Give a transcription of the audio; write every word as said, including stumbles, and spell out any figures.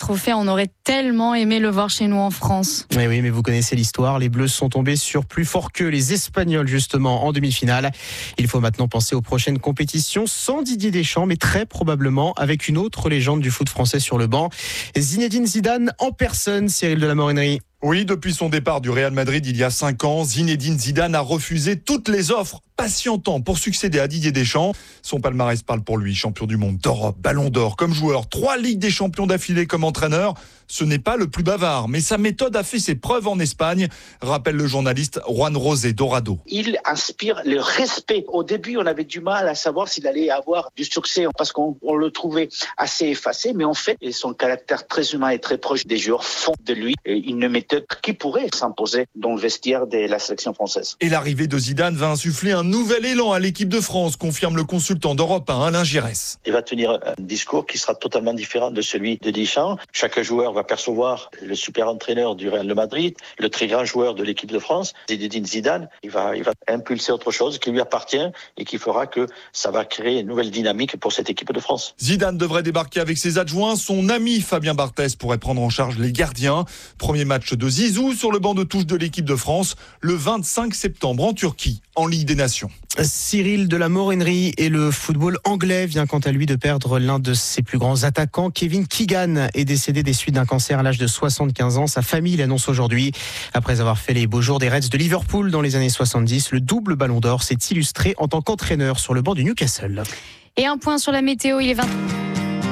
trophée. On aurait tellement aimé le voir chez nous en France. Oui, oui, mais vous connaissez l'histoire. Les Bleus sont tombés sur plus fort que les Espagnols, justement, en demi-finale. Il faut maintenant penser aux prochaines compétitions sans Didier Deschamps, mais très probablement avec une autre légende du foot français sur le banc. Zinedine Zidane en personne, Cyril de la Morinerie. Oui, depuis son départ du Real Madrid il y a cinq ans, Zinedine Zidane a refusé toutes les offres, patientant pour succéder à Didier Deschamps. Son palmarès parle pour lui, champion du monde, d'Europe, ballon d'or comme joueur, trois Ligues des champions d'affilée comme entraîneur. Ce n'est pas le plus bavard, mais sa méthode a fait ses preuves en Espagne, rappelle le journaliste Juan Rosé Dorado. Il inspire le respect. Au début, on avait du mal à savoir s'il allait avoir du succès parce qu'on on le trouvait assez effacé, mais en fait, son caractère très humain et très proche des joueurs font de lui une méthode qui pourrait s'imposer dans le vestiaire de la sélection française. Et l'arrivée de Zidane va insuffler un nouvel élan à l'équipe de France, confirme le consultant d'Europe un, Alain Giresse. Il va tenir un discours qui sera totalement différent de celui de Deschamps. Chaque joueur va percevoir le super entraîneur du Real de Madrid, le très grand joueur de l'équipe de France, Zinedine Zidane. Il va, il va impulser autre chose qui lui appartient et qui fera que ça va créer une nouvelle dynamique pour cette équipe de France. Zidane devrait débarquer avec ses adjoints. Son ami Fabien Barthez pourrait prendre en charge les gardiens. Premier match de Zizou sur le banc de touche de l'équipe de France le vingt-cinq septembre en Turquie, en Ligue des Nations. Cyril de la Morinerie et le football anglais vient quant à lui de perdre l'un de ses plus grands attaquants. Kevin Keegan est décédé des suites d'un cancer à l'âge de soixante-quinze ans. Sa famille l'annonce aujourd'hui. Après avoir fait les beaux jours des Reds de Liverpool dans les années soixante-dix, le double ballon d'or s'est illustré en tant qu'entraîneur sur le banc du Newcastle. Et un point sur la météo, il est vingt